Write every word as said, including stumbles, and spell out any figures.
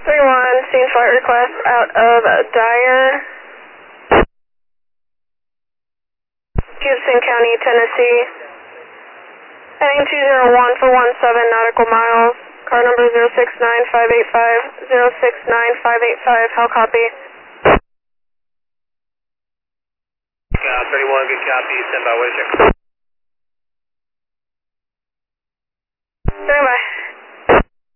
three one, scene flight request out of Dyer, Gibson County, Tennessee. Heading two zero one for one seven nautical miles. Car number zero six nine five eight five, zero six nine five eight five, how copy? Uh, thirty-one, good copy, stand by, wait a check.